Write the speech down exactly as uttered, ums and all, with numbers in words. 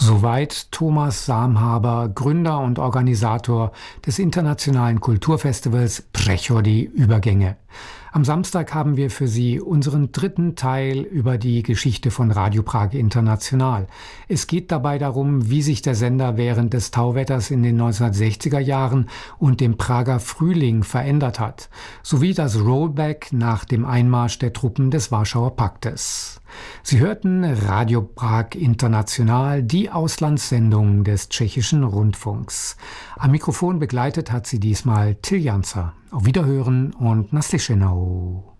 Soweit Thomas Samhaber, Gründer und Organisator des internationalen Kulturfestivals Prechod die Übergänge. Am Samstag haben wir für Sie unseren dritten Teil über die Geschichte von Radio Prag International. Es geht dabei darum, wie sich der Sender während des Tauwetters in den neunzehnhundertsechziger Jahren und dem Prager Frühling verändert hat, sowie das Rollback nach dem Einmarsch der Truppen des Warschauer Paktes. Sie hörten Radio Prag International, die Auslandssendung des tschechischen Rundfunks. Am Mikrofon begleitet hat sie diesmal Till Janzer. Auf Wiederhören und naslyšenou.